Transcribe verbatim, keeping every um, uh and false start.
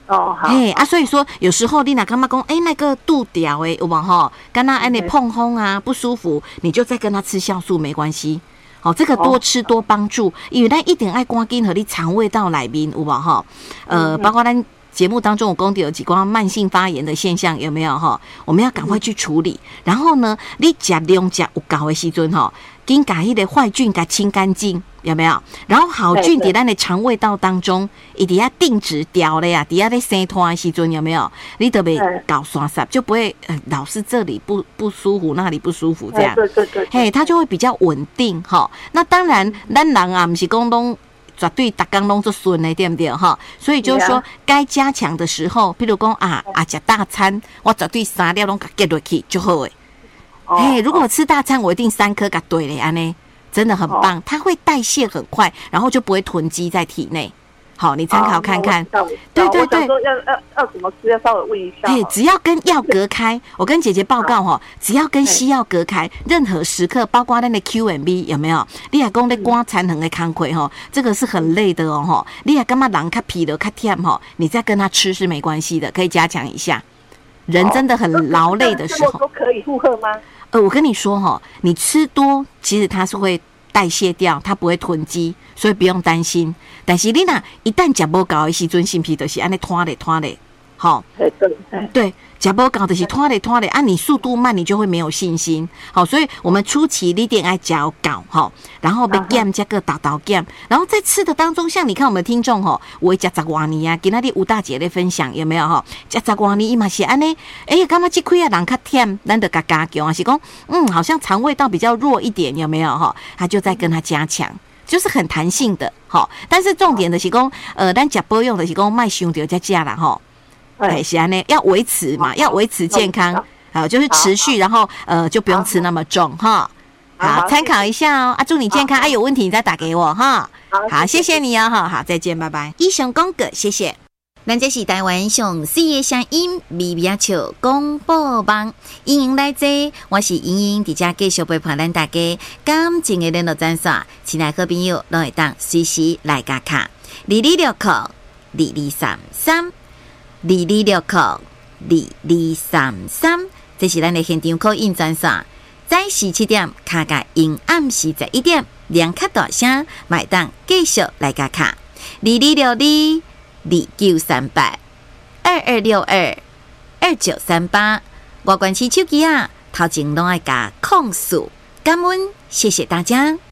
哦，好。 嘿啊，所以说有时候你若感觉讲，哎，那个肚条诶，有无吼？跟他安尼碰风啊，不舒服，你就再跟他吃酵素没关系。好、哦，这个多吃多帮助，因为咱一定爱赶紧和你肠胃道内面有无吼？呃，包括咱节目当中我讲到有几光慢性发炎的现象有没有哈？我们要赶快去处理。然后呢，你食量食有够的时阵吼，紧把迄个坏菌给清干净。有没有？然后好菌在咱的肠胃道当中，伊底下定植掉了呀，底下在生团的时阵有没有？你都被搞刷刷，就不会、呃、老是这里不不舒服，那里不舒服这样。 对对对， 嘿，它就会比较稳定哈。那当然，咱人啊，不是讲拢绝对逐工拢做顺的，对不对哈？所以就是说，该加强的时候，譬如讲啊啊，吃大餐，我绝对三粒拢给结落去就好诶。哦、嘿，如果我吃大餐，我一定三颗给对嘞，安尼。真的很棒，它会代谢很快，然后就不会囤积在体内。好，你参考看看。 哦、 对对对， 要要要怎么吃？要稍微问一下。 哎，只要跟药隔开，我跟姐姐报告哈，只要跟西药隔开，任何时刻，包括那个 Q M B 有没有？你也讲在刮残痕的康亏哈，这个是很累的哦哈。你也干嘛人较疲劳较忝哈？你再跟他吃是没关系的，可以加强一下。人真的很劳累的时候， 都可以负荷吗？ 呃，我跟你说哈，你吃多，其实它是会代谢掉，它不会囤积，所以不用担心。但是你若一旦食不够的时阵，身体就是安尼拖咧拖咧，好， 对对，食不够就是拖咧拖咧啊，你速度慢，你就会没有信心。好，所以我们初期你点爱嚼搞哈，然后被减加个打倒减，然后在吃的当中，像你看我们的听众吼，我会食十多年啊，今仔日吴大姐的分享有没有哈？食十多年伊嘛是安尼，哎呀，感觉这块啊人较忝，咱就加加强啊，是讲嗯，好像肠胃道比较弱一点，有没有哈？他就在跟他加强。就是很弹性的，好，但是重点的是讲，呃，咱食保养的是讲卖伤着再加啦，吼，哎，是安尼，要维持嘛，要维持健康，好，就是持续，然后呃，就不用吃那么重，哈，好，参考一下哦，啊，祝你健康，啊，有问题你再打给我，哈，好，谢谢你哦，哈，好，再见，拜拜，以上讲过，谢谢。咱这是台湾上四个声音微微笑广播网，欢迎来坐，我是莹莹，伫遮继续陪伴咱大家感情的联络专线，亲爱好朋友都会当随时来加卡，二二六扣二二三三，二二六扣二二三三，这是咱的现场call in专线，早时七点卡甲因暗时十一点，两卡大声，买当继续来加卡，二二六二。二九三八二二六二二九三八，我关起手机啊，头前拢爱加控诉，感恩，谢谢大家。